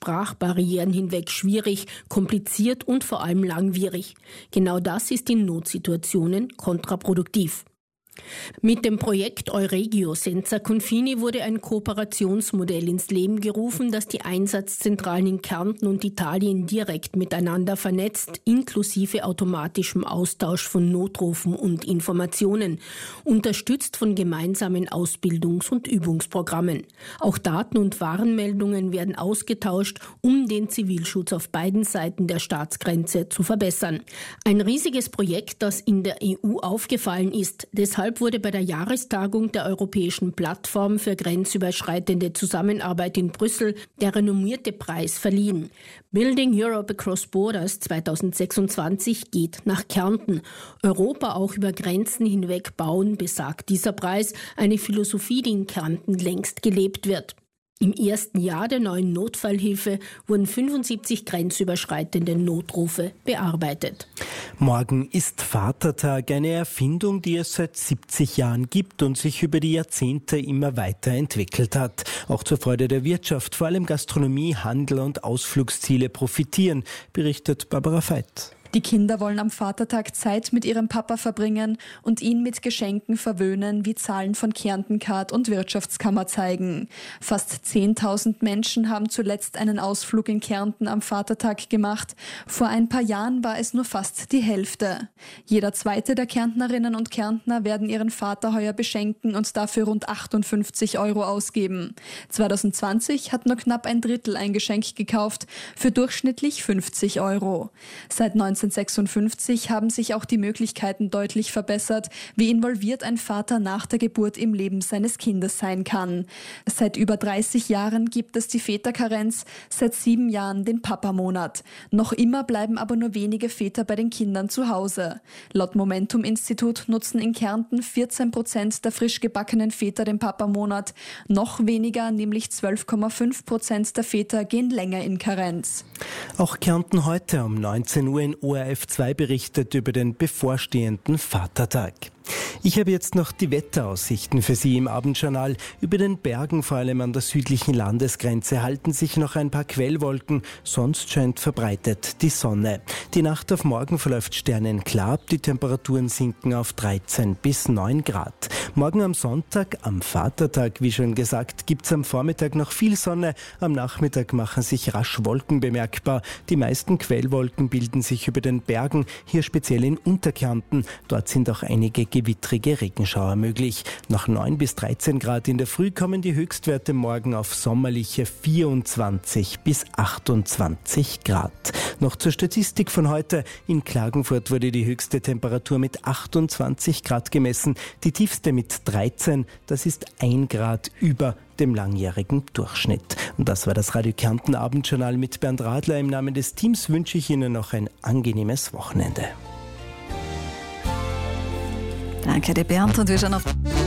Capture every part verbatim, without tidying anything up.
Sprachbarrieren hinweg schwierig, kompliziert und vor allem langwierig. Genau das ist in Notsituationen kontraproduktiv. Mit dem Projekt Euregio Senza Confini wurde ein Kooperationsmodell ins Leben gerufen, das die Einsatzzentralen in Kärnten und Italien direkt miteinander vernetzt, inklusive automatischem Austausch von Notrufen und Informationen, unterstützt von gemeinsamen Ausbildungs- und Übungsprogrammen. Auch Daten- und Warnmeldungen werden ausgetauscht, um den Zivilschutz auf beiden Seiten der Staatsgrenze zu verbessern. Ein riesiges Projekt, das in der E U aufgefallen ist. Deshalb wurde bei der Jahrestagung der Europäischen Plattform für grenzüberschreitende Zusammenarbeit in Brüssel der renommierte Preis verliehen. Building Europe Across Borders zweitausendsechsundzwanzig geht nach Kärnten. Europa auch über Grenzen hinweg bauen, besagt dieser Preis, eine Philosophie, die in Kärnten längst gelebt wird. Im ersten Jahr der neuen Notfallhilfe wurden fünfundsiebzig grenzüberschreitende Notrufe bearbeitet. Morgen ist Vatertag, eine Erfindung, die es seit siebzig Jahren gibt und sich über die Jahrzehnte immer weiterentwickelt hat. Auch zur Freude der Wirtschaft, vor allem Gastronomie, Handel und Ausflugsziele profitieren, berichtet Barbara Veit. Die Kinder wollen am Vatertag Zeit mit ihrem Papa verbringen und ihn mit Geschenken verwöhnen, wie Zahlen von Kärnten-Card und Wirtschaftskammer zeigen. Fast zehntausend Menschen haben zuletzt einen Ausflug in Kärnten am Vatertag gemacht. Vor ein paar Jahren war es nur fast die Hälfte. Jeder zweite der Kärntnerinnen und Kärntner werden ihren Vater heuer beschenken und dafür rund achtundfünfzig Euro ausgeben. zweitausendzwanzig hat nur knapp ein Drittel ein Geschenk gekauft, für durchschnittlich fünfzig Euro. Seit neunzehnhundertsechsundfünfzig haben sich auch die Möglichkeiten deutlich verbessert, wie involviert ein Vater nach der Geburt im Leben seines Kindes sein kann. Seit über dreißig Jahren gibt es die Väterkarenz, seit sieben Jahren den Papamonat. Noch immer bleiben aber nur wenige Väter bei den Kindern zu Hause. Laut Momentum-Institut nutzen in Kärnten vierzehn Prozent der frisch gebackenen Väter den Papamonat. Noch weniger, nämlich zwölf Komma fünf Prozent der Väter gehen länger in Karenz. Auch Kärnten heute um neunzehn Uhr in O R F zwei berichtet über den bevorstehenden Vatertag. Ich habe jetzt noch die Wetteraussichten für Sie im Abendjournal. Über den Bergen, vor allem an der südlichen Landesgrenze, halten sich noch ein paar Quellwolken, sonst scheint verbreitet die Sonne. Die Nacht auf morgen verläuft sternenklar, die Temperaturen sinken auf dreizehn bis neun Grad. Morgen am Sonntag, am Vatertag, wie schon gesagt, gibt's am Vormittag noch viel Sonne, am Nachmittag machen sich rasch Wolken bemerkbar. Die meisten Quellwolken bilden sich über den Bergen, hier speziell in Unterkärnten. Dort sind auch einige gewittrige Regenschauer möglich. Nach neun bis dreizehn Grad in der Früh kommen die Höchstwerte morgen auf sommerliche vierundzwanzig bis achtundzwanzig Grad. Noch zur Statistik von heute. In Klagenfurt wurde die höchste Temperatur mit achtundzwanzig Grad gemessen, die tiefste mit dreizehn. Das ist ein Grad über dem langjährigen Durchschnitt. Und das war das Radio Kärnten Abendjournal mit Bernd Radler. Im Namen des Teams wünsche ich Ihnen noch ein angenehmes Wochenende. Danke dir, Bernd. Und wir schauen auf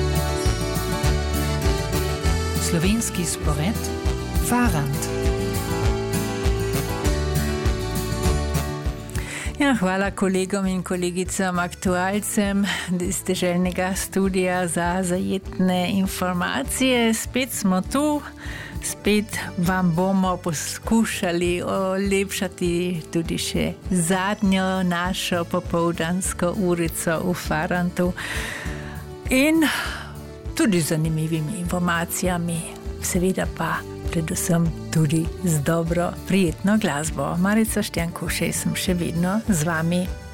Slovenski spored Farand. Ja, hvala kolegom in kolegicam aktualcem iz deželnega studija za zajetne informacije. Spet smo tu, spet vam bomo poskušali olepšati tudi še zadnjo našo popoldansko urico v Farantu in tudi z zanimivimi informacijami, seveda pa predvsem tudi z dobro, prijetno glasbo. Marica Štjankušej sem še vedno z vami.